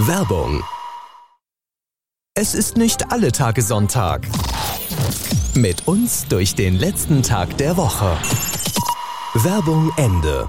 Werbung. Es ist nicht alle Tage Sonntag. Mit uns durch den letzten Tag der Woche. Werbung Ende.